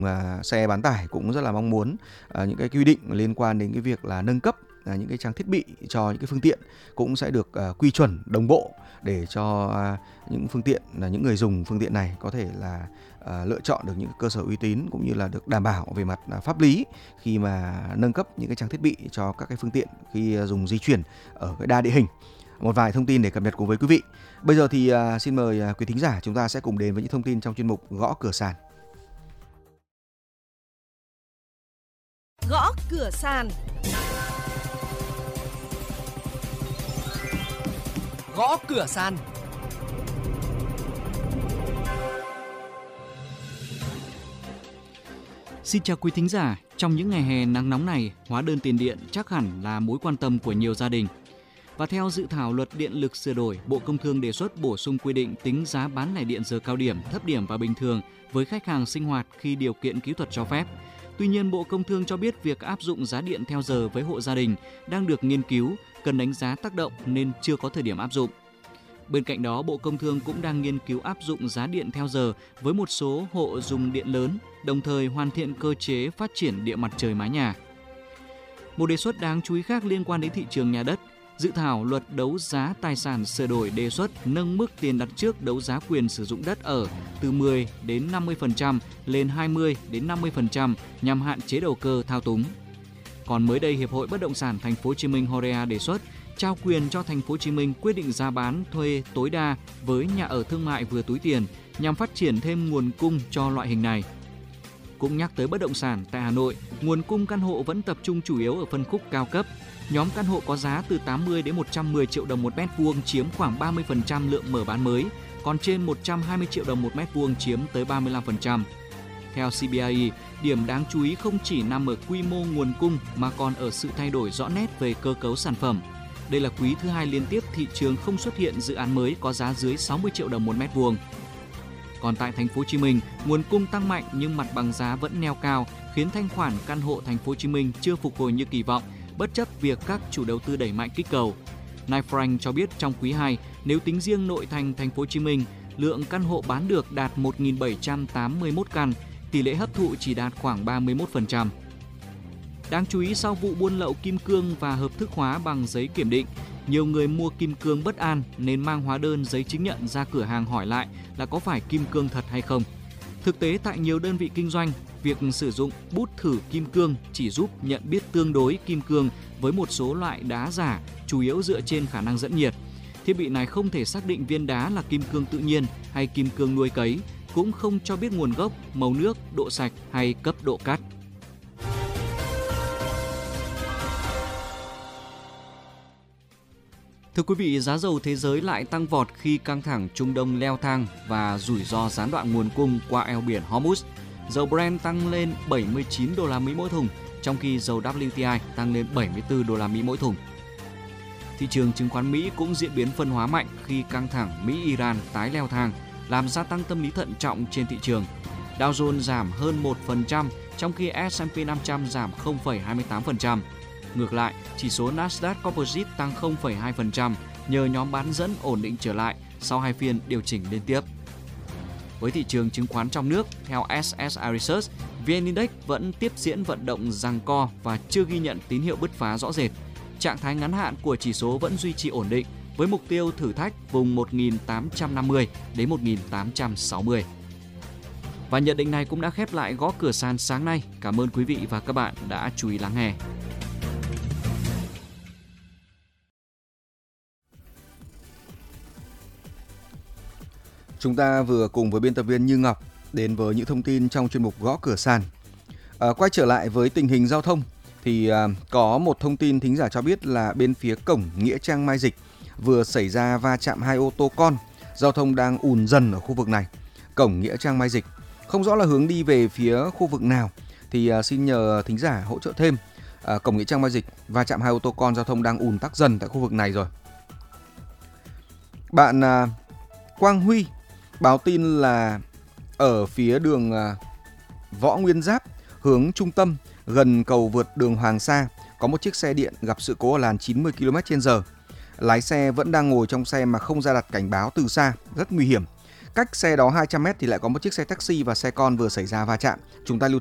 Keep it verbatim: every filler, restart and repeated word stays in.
À, xe bán tải cũng rất là mong muốn à, những cái quy định liên quan đến cái việc là nâng cấp à, những cái trang thiết bị cho những cái phương tiện cũng sẽ được à, quy chuẩn đồng bộ để cho à, những phương tiện là những người dùng phương tiện này có thể là à, lựa chọn được những cơ sở uy tín cũng như là được đảm bảo về mặt à, pháp lý khi mà nâng cấp những cái trang thiết bị cho các cái phương tiện khi à, dùng di chuyển ở cái đa địa hình. Một vài thông tin để cập nhật cùng với quý vị. Bây giờ thì à, xin mời à, quý thính giả chúng ta sẽ cùng đến với những thông tin trong chuyên mục Gõ Cửa Sàn. Gõ cửa sàn. Gõ cửa sàn. Xin chào quý thính giả, trong những ngày hè nắng nóng này, hóa đơn tiền điện chắc hẳn là mối quan tâm của nhiều gia đình. Và theo dự thảo luật điện lực sửa đổi, Bộ Công Thương đề xuất bổ sung quy định tính giá bán lẻ điện giờ cao điểm, thấp điểm và bình thường với khách hàng sinh hoạt khi điều kiện kỹ thuật cho phép. Tuy nhiên, Bộ Công Thương cho biết việc áp dụng giá điện theo giờ với hộ gia đình đang được nghiên cứu, cần đánh giá tác động nên chưa có thời điểm áp dụng. Bên cạnh đó, Bộ Công Thương cũng đang nghiên cứu áp dụng giá điện theo giờ với một số hộ dùng điện lớn, đồng thời hoàn thiện cơ chế phát triển điện mặt trời mái nhà. Một đề xuất đáng chú ý khác liên quan đến thị trường nhà đất. Dự thảo luật đấu giá tài sản sửa đổi đề xuất nâng mức tiền đặt trước đấu giá quyền sử dụng đất ở từ mười đến năm mươi phần trăm lên hai mươi đến năm mươi phần trăm nhằm hạn chế đầu cơ thao túng. Còn mới đây, Hiệp hội Bất động sản Thành phố Hồ Chí Minh Horea đề xuất trao quyền cho Thành phố Hồ Chí Minh quyết định giá bán thuê tối đa với nhà ở thương mại vừa túi tiền nhằm phát triển thêm nguồn cung cho loại hình này. Cũng nhắc tới bất động sản, tại Hà Nội, nguồn cung căn hộ vẫn tập trung chủ yếu ở phân khúc cao cấp. Nhóm căn hộ có giá từ tám mươi đến một trăm mười triệu đồng một mét vuông chiếm khoảng ba mươi phần trăm lượng mở bán mới, còn trên một trăm hai mươi triệu đồng một mét vuông chiếm tới ba mươi lăm phần trăm. Theo xê bê i, điểm đáng chú ý không chỉ nằm ở quy mô nguồn cung mà còn ở sự thay đổi rõ nét về cơ cấu sản phẩm. Đây là quý thứ hai liên tiếp thị trường không xuất hiện dự án mới có giá dưới sáu mươi triệu đồng một mét vuông. Còn tại Thành phố Hồ Chí Minh, nguồn cung tăng mạnh nhưng mặt bằng giá vẫn neo cao, khiến thanh khoản căn hộ Thành phố Hồ Chí Minh chưa phục hồi như kỳ vọng, bất chấp việc các chủ đầu tư đẩy mạnh kích cầu. Knight Frank cho biết trong quý hai, nếu tính riêng nội thành Thành phố Hồ Chí Minh, lượng căn hộ bán được đạt một nghìn bảy trăm tám mươi mốt căn, tỷ lệ hấp thụ chỉ đạt khoảng ba mươi mốt phần trăm. Đáng chú ý, sau vụ buôn lậu kim cương và hợp thức hóa bằng giấy kiểm định, nhiều người mua kim cương bất an nên mang hóa đơn giấy chứng nhận ra cửa hàng hỏi lại là có phải kim cương thật hay không. Thực tế, tại nhiều đơn vị kinh doanh, việc sử dụng bút thử kim cương chỉ giúp nhận biết tương đối kim cương với một số loại đá giả, chủ yếu dựa trên khả năng dẫn nhiệt. Thiết bị này không thể xác định viên đá là kim cương tự nhiên hay kim cương nuôi cấy, cũng không cho biết nguồn gốc, màu nước, độ sạch hay cấp độ cắt. Thưa quý vị, giá dầu thế giới lại tăng vọt khi căng thẳng Trung Đông leo thang và rủi ro gián đoạn nguồn cung qua eo biển Hormuz. Dầu Brent tăng lên bảy mươi chín đô la Mỹ mỗi thùng, trong khi dầu vê kép tê i tăng lên bảy mươi tư đô la Mỹ mỗi thùng. Thị trường chứng khoán Mỹ cũng diễn biến phân hóa mạnh khi căng thẳng Mỹ-Iran tái leo thang, làm gia tăng tâm lý thận trọng trên thị trường. Dow Jones giảm hơn một phần trăm, trong khi ét and pê năm trăm giảm không phẩy hai mươi tám phần trăm. Ngược lại, chỉ số Nasdaq Composite tăng không phẩy hai phần trăm nhờ nhóm bán dẫn ổn định trở lại sau hai phiên điều chỉnh liên tiếp. Với thị trường chứng khoán trong nước, theo ét ét i Research, vê en Index vẫn tiếp diễn vận động giằng co và chưa ghi nhận tín hiệu bứt phá rõ rệt. Trạng thái ngắn hạn của chỉ số vẫn duy trì ổn định với mục tiêu thử thách vùng một nghìn tám trăm năm mươi đến một nghìn tám trăm sáu mươi. Và nhận định này cũng đã khép lại Gõ Cửa Sàn sáng nay. Cảm ơn quý vị và các bạn đã chú ý lắng nghe. Chúng ta vừa cùng với biên tập viên Như Ngọc đến với những thông tin trong chuyên mục Gõ Cửa Sàn. À, quay trở lại với tình hình giao thông thì à, có một thông tin thính giả cho biết là bên phía cổng Nghĩa Trang Mai Dịch vừa xảy ra va chạm hai ô tô con. Giao thông đang ùn dần ở khu vực này. Cổng Nghĩa Trang Mai Dịch không rõ là hướng đi về phía khu vực nào thì à, xin nhờ thính giả hỗ trợ thêm. À, cổng Nghĩa Trang Mai Dịch va chạm hai ô tô con, giao thông đang ùn tắc dần tại khu vực này rồi. Bạn à, Quang Huy báo tin là ở phía đường Võ Nguyên Giáp hướng trung tâm gần cầu vượt đường Hoàng Sa có một chiếc xe điện gặp sự cố ở làn chín mươi ki lô mét trên giờ. Lái xe vẫn đang ngồi trong xe mà không ra đặt cảnh báo từ xa, rất nguy hiểm. Cách xe đó hai trăm mét thì lại có một chiếc xe taxi và xe con vừa xảy ra va chạm. Chúng ta lưu